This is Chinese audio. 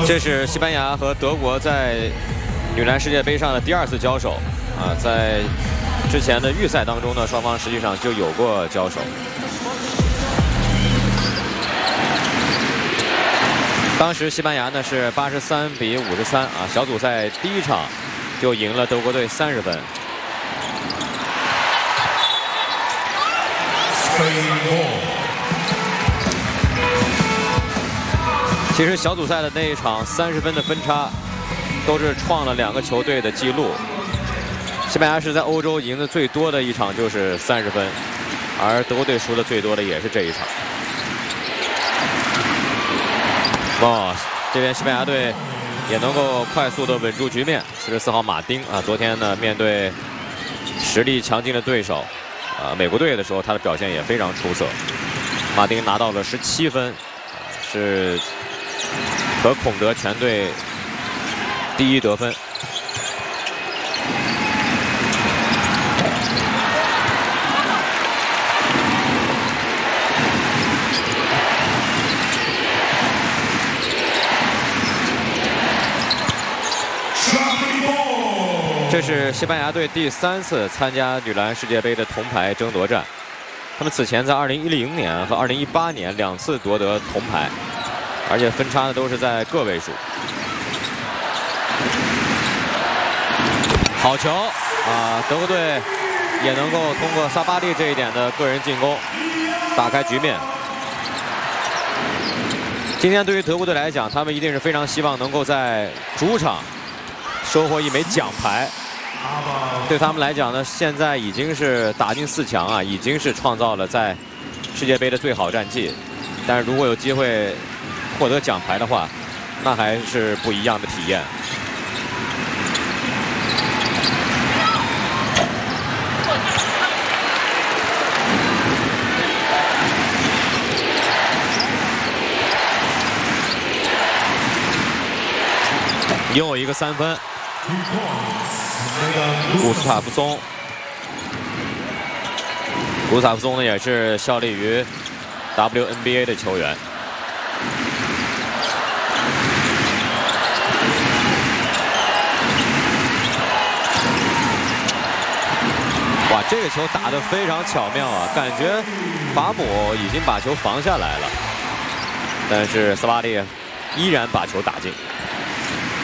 这是西班牙和德国在女篮世界杯上的第2次交手啊，在之前的预赛当中呢，双方实际上就有过交手。当时西班牙呢是83比53啊，小组赛第1场就赢了德国队30分。其实小组赛的那一场30分的分差，都是创了2个球队的记录。西班牙是在欧洲赢的最多的一场就是30分，而德国队输的最多的也是这一场。这边西班牙队也能够快速的稳住局面。44号马丁啊，昨天呢面对实力强劲的对手，美国队的时候，他的表现也非常出色。马丁拿到了17分，是和孔德全队第1得分。这是西班牙队第3次参加女篮世界杯的铜牌争夺战。他们此前在2010年和2018年2次夺得铜牌，而且分差呢都是在个位数。好球啊！德国队也能够通过萨巴利这一点的个人进攻打开局面。今天对于德国队来讲，他们一定是非常希望能够在主场收获1枚奖牌。对他们来讲呢，现在已经是打进4强啊，已经是创造了在世界杯的最好战绩。但是如果有机会获得奖牌的话，那还是不一样的体验。又有一个3分。古斯塔夫松，古斯塔夫松呢也是效力于 WNBA 的球员。哇，这个球打得非常巧妙啊，感觉法姆已经把球防下来了，但是斯巴利依然把球打进。